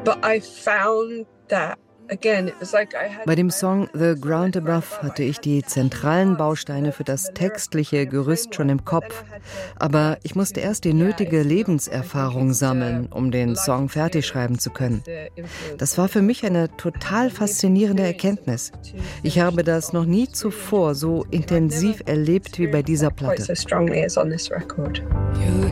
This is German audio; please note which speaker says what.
Speaker 1: Bei dem Song The Ground Above hatte ich die zentralen Bausteine für das textliche Gerüst schon im Kopf. Aber ich musste erst die nötige Lebenserfahrung sammeln, um den Song fertig schreiben zu können. Das war für mich eine total faszinierende Erkenntnis. Ich habe das noch nie zuvor so intensiv erlebt wie bei dieser Platte.